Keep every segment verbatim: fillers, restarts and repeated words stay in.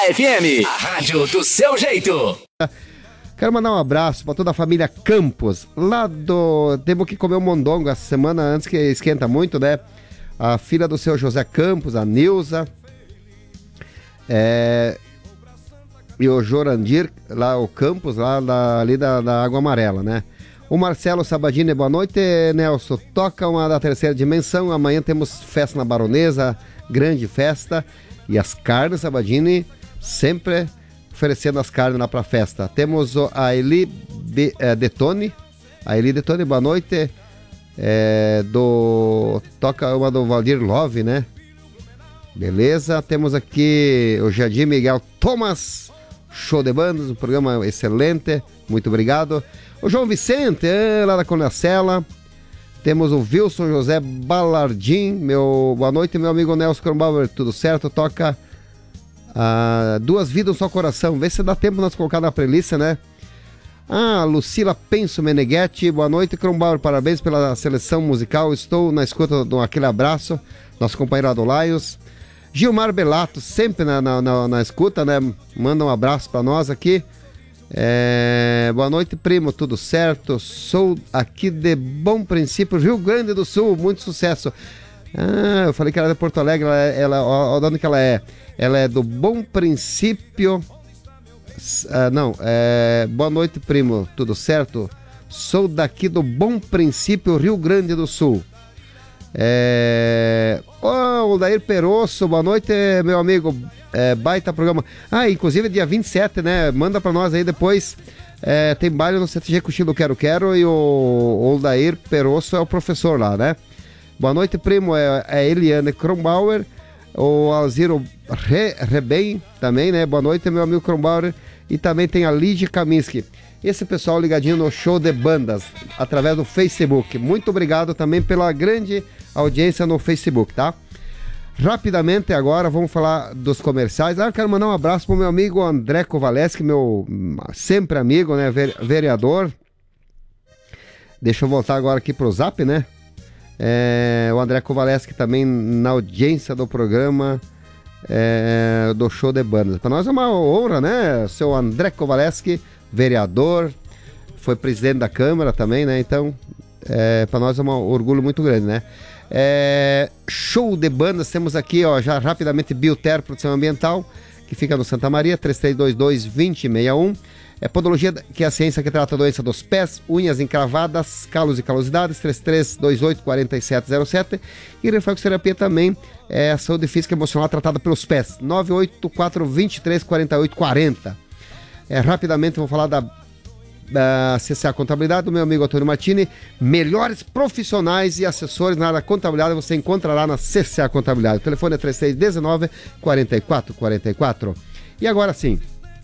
F M, a rádio do seu jeito. Quero mandar um abraço para toda a família Campos, lá do... Temos que comer um mondongo essa semana antes que esquenta muito, né? A filha do seu José Campos, a Nilza, é... e o Jorandir, lá o Campos, lá da, ali da, da Água Amarela, né? O Marcelo Sabadini, boa noite, Nelson. Toca uma da terceira dimensão. Amanhã temos festa na Baronesa, grande festa. E as carnes Sabadini sempre oferecendo as carnes lá pra festa. Temos a Eli B, é, Detone. A Eli Detone, boa noite. É, do... Toca uma do Valdir Love, né? Beleza. Temos aqui o Jardim Miguel Thomas. Show de bandas, um programa excelente. Muito obrigado. O João Vicente, é, lá da Conacela. Temos o Wilson José Balardim. Meu, boa noite, meu amigo Nelson Kronbauer. Tudo certo? Toca ah, Duas Vidas, Um Só Coração. Vê se dá tempo de nós colocar na playlist, né? Ah, Lucila Penso Meneghetti. Boa noite, Kronbauer. Parabéns pela seleção musical. Estou na escuta de aquele abraço. Nosso companheiro Adolaios. Gilmar Belato, sempre na, na, na, na escuta, né? Manda um abraço para nós aqui. É... Boa noite, primo, tudo certo? Sou aqui de Bom Princípio, Rio Grande do Sul, muito sucesso. Ah, eu falei que ela é de Porto Alegre, ela, ela, ó, ó, de onde que ela é? Ela é do Bom Princípio. Ah, não, é... Boa noite, primo, tudo certo? Sou daqui do Bom Princípio, Rio Grande do Sul. É... Oh, o Dair Perosso, boa noite, meu amigo. É, baita programa. Ah, inclusive dia vinte e sete, né? Manda pra nós aí depois. É, tem baile no C T G Cochilo Quero Quero e o, o Dair Perosso é o professor lá, né? Boa noite, primo. É a Eliane Kronbauer, o Alziro Re, Rebem também, né? Boa noite, meu amigo Kronbauer. E também tem a Lidia Kaminski. Esse pessoal ligadinho no show de bandas através do Facebook. Muito obrigado também pela grande audiência no Facebook, tá? Rapidamente agora vamos falar dos comerciais. Ah, eu quero mandar um abraço pro meu amigo André Kovaleski, meu sempre amigo, né, vereador. Deixa eu voltar agora aqui pro Zap, né? É, o André Kovaleski também na audiência do programa é, do show de bandas. Para nós é uma honra, né? Seu André Kovaleski, vereador, foi presidente da Câmara também, né? Então, é, para nós é um orgulho muito grande, né? É, show de bandas, temos aqui, ó, já rapidamente Bioter Produção Ambiental, que fica no Santa Maria, três três dois dois, dois zero seis um. É Podologia, que é a ciência que trata a doença dos pés, unhas encravadas, calos e calosidades, três três dois oito, quatro sete zero sete. E reflexoterapia também, é a saúde física e emocional tratada pelos pés, nove oito quatro, dois três, quatro oito quatro zero. É, rapidamente vou falar da da C C A Contabilidade, do meu amigo Antônio Martini. Melhores profissionais e assessores na área da contabilidade você encontra lá na C C A Contabilidade. O telefone é três três um nove, quatro quatro quatro quatro. E agora sim,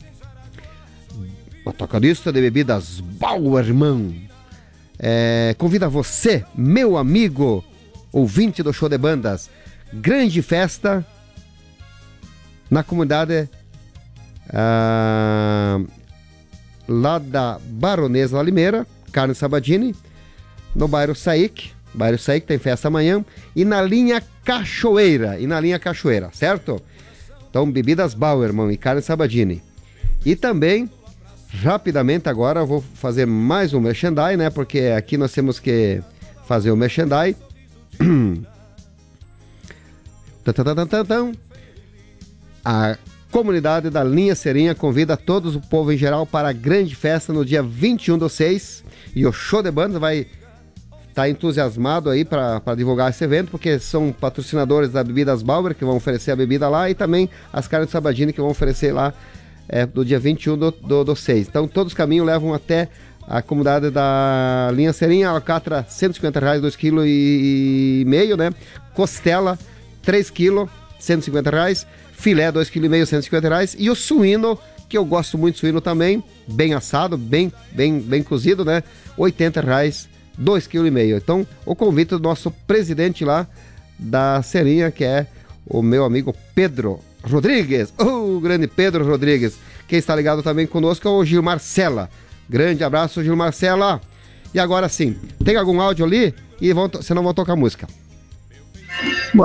o atacadista de bebidas Bauerman é, convida você, meu amigo ouvinte do show de bandas, grande festa na comunidade ah, lá da Baronesa Limeira, Carne Sabadini, no bairro Saíque, bairro Saíque tem festa amanhã, e na linha Cachoeira, e na linha Cachoeira, certo? Então, bebidas Bauerman e Carne Sabadini. E também, rapidamente agora, eu vou fazer mais um merchandise, né? Porque aqui nós temos que fazer o merchandise. A comunidade da Linha Serinha convida todos, o povo em geral, para a grande festa no dia vinte e um do seis. E o show de banda vai estar tá entusiasmado aí para divulgar esse evento, porque são patrocinadores da Bebidas Bauer, que vão oferecer a bebida lá, e também as Carnes Sabadini, que vão oferecer lá é, do dia vinte e um do seis. Então todos os caminhos levam até a comunidade da Linha Serinha. Alcatra, cento e cinquenta reais, dois vírgula cinco quilos, né? Costela, três quilos, cento e cinquenta reais. Filé, dois vírgula cinco quilos, cento e cinquenta reais. E o suíno, que eu gosto muito de suíno também, bem assado, bem, bem, bem cozido, né? oitenta reais, dois vírgula cinco quilos. Então, o convite do nosso presidente lá da Serinha, que é o meu amigo Pedro Rodrigues. O grande Pedro Rodrigues. Quem está ligado também conosco é o Gilmar Sela. Grande abraço, Gilmar Sela. E agora sim, tem algum áudio ali? E vão, senão vão tocar música.